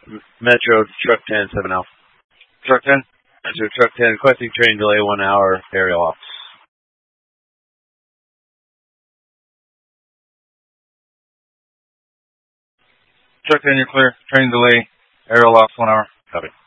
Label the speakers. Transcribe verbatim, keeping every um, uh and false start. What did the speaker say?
Speaker 1: Metro Truck ten, seven Alpha.
Speaker 2: Truck ten?
Speaker 1: Metro Truck ten, requesting train delay one hour, aerial off.
Speaker 2: Truck ten, you're clear. Train delay, aerial off, one hour.
Speaker 1: Copy.